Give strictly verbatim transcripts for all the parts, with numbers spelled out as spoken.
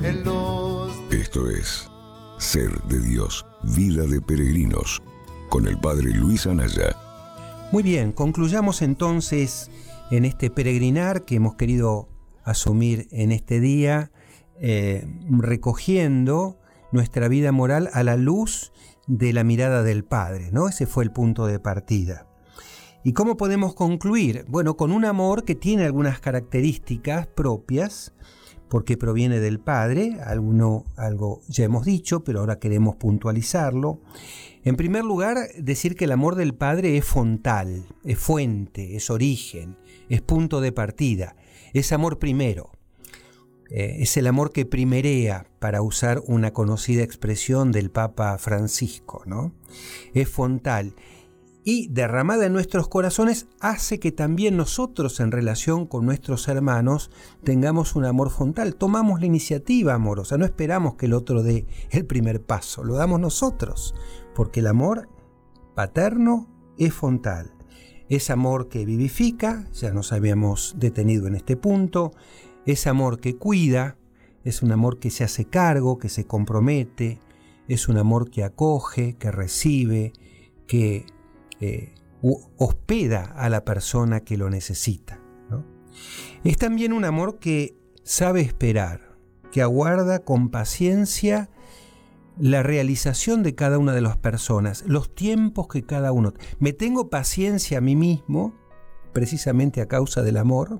en los... Esto es Ser de Dios, Vida de Peregrinos, con el Padre Luis Anaya. Muy bien, concluyamos entonces en este peregrinar que hemos querido asumir en este día, eh, recogiendo nuestra vida moral a la luz de la mirada del Padre, ¿no? Ese fue el punto de partida. ¿Y cómo podemos concluir? Bueno, con un amor que tiene algunas características propias, porque proviene del Padre, alguno, algo ya hemos dicho, pero ahora queremos puntualizarlo. En primer lugar, decir que el amor del Padre es fontal, es fuente, es origen, es punto de partida, es amor primero. Eh, es el amor que primerea, para usar una conocida expresión del Papa Francisco, ¿no? Es fontal. Y derramada en nuestros corazones hace que también nosotros, en relación con nuestros hermanos, tengamos un amor fontal. Tomamos la iniciativa amorosa, no esperamos que el otro dé el primer paso, lo damos nosotros, porque el amor paterno es fontal. Es amor que vivifica, ya nos habíamos detenido en este punto, es amor que cuida, es un amor que se hace cargo, que se compromete, es un amor que acoge, que recibe, que Eh, hospeda a la persona que lo necesita, ¿no? Es también un amor que sabe esperar, que aguarda con paciencia la realización de cada una de las personas, los tiempos que cada uno... Me tengo paciencia a mí mismo, precisamente a causa del amor,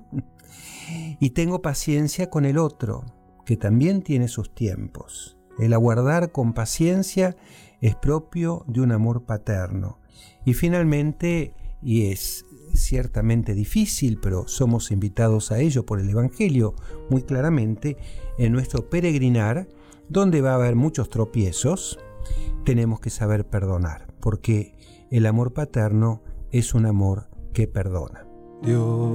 y tengo paciencia con el otro, que también tiene sus tiempos. El aguardar con paciencia es propio de un amor paterno. Y finalmente, y es ciertamente difícil, pero somos invitados a ello por el Evangelio muy claramente, en nuestro peregrinar, donde va a haber muchos tropiezos, tenemos que saber perdonar, porque el amor paterno es un amor que perdona. Dios